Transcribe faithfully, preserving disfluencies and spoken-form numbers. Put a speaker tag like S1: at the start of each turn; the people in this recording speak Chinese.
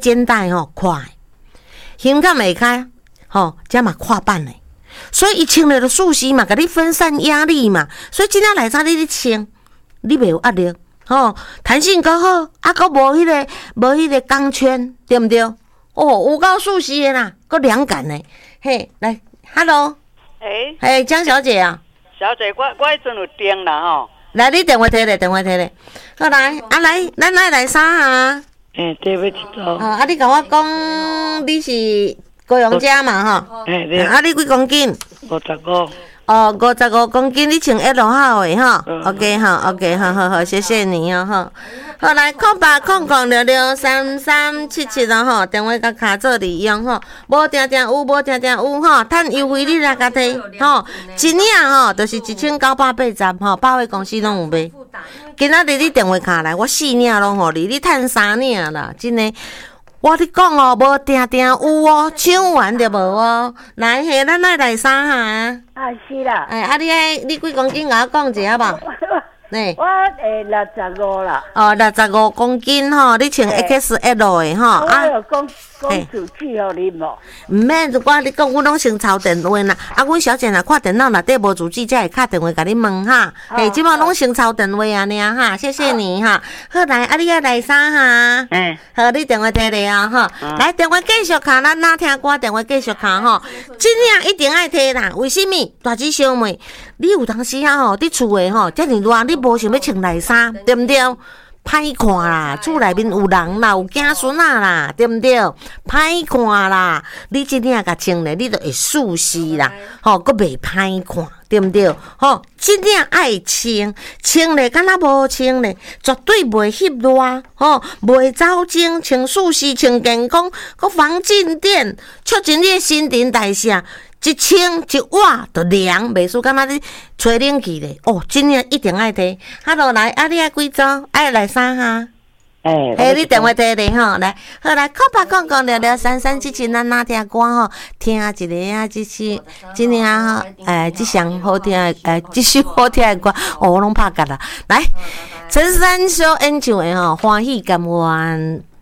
S1: 肩带吼快，胸坎下开吼，这嘛跨半嘞。所以伊穿了就舒适嘛，甲你分散压力嘛。所以今仔内衫你咧穿，你袂有压力，吼，弹性够好，啊，搁无迄个无迄个钢圈，对毋对？哦，有够舒适的啦，搁凉感的。嘿，来 ，Hello，
S2: 诶，
S1: 嘿，江小姐啊，
S2: 小姐，我我迄阵有订啦吼。
S1: 来，你电话摕咧，电话摕咧。好来，啊来，咱来来啥啊？
S2: 诶，对不起哦。
S1: 哦，啊，你甲我讲你是高雄姐嘛吼？
S2: 诶，对。
S1: 啊，你几公斤？
S2: 五十五。
S1: 哦，五十五公斤，你穿 L 号的吼 ？OK 哈 ，OK， 好好好，谢谢你哦吼。好来，空八空空六六三三七七哦吼，电话甲卡做利用吼，无定定有，无定定有吼，趁优惠你来甲摕吼，一领吼就是一千九百八十吼，百货公司拢有卖。今仔日你电话卡来，我四领拢互你，你趁三领啦，真诶。我咧讲哦，无定定有哦，抢完就无哦。来，嘿，咱来来衫哈。
S3: 啊，是啦。
S1: 哎，啊，你爱你几公斤？甲我讲一下吧。呢，
S3: 我诶六十五啦。
S1: 哦，六十五公斤吼，你穿 X L 的吼。
S3: 啊，我有讲讲主句互你无？
S1: 毋免，我你讲，阮拢先抄电话啦。啊，阮小姐若看电脑内底无主机，才会敲电话甲你问哈。嘿，即马拢先抄电话啊，尔哈，谢谢你哈。好来，啊，你要来啥哈？嗯，好，你电话摕咧啊哈。来，电话继续敲，咱哪听歌电话继续敲吼。真正一定爱摕啦，为什么？大姐小妹，你有当时啊吼，伫厝诶吼，遮尔热，你无想要穿内衫，对毋对？歹看啦，厝内面有人啦，有囝孙仔啦，对毋对？歹看啦，你真正甲穿咧，你就会舒适啦，吼，阁袂歹看，对毋对？吼，真正爱穿，穿咧敢若无穿咧，绝对袂翕热，吼，袂走精，穿舒适，穿健康，阁防静电，促进你诶新陈代谢。一清一瓦就凉，袂输敢若你吹冷气咧。哦，真正一定爱摕。哈落来，啊，你爱几组？爱来啥哈？诶、欸，你电话摕咧吼，来，好来，空八空空六六三三七七，咱哪听歌吼？听一个啊，即是今年啊，诶，即项好听诶，诶，即首好听诶歌，哦，我拢拍夹啦。来，陈珊小演唱诶吼，欢喜甘愿。